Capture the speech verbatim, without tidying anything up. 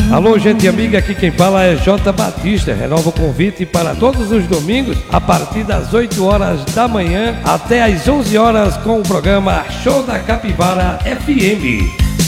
Alô, gente amiga, aqui quem fala é J. Batista. Renova o convite para todos os domingos, a partir das oito horas da manhã até às onze horas, com o programa Show da Capivara F M.